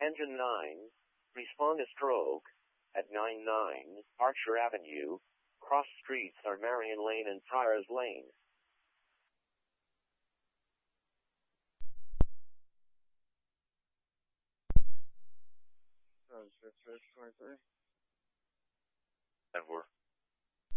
Engine 9, respond to stroke at 99 Archer Avenue. Cross streets are Marion Lane and Friars Lane. Oh, 23. And we're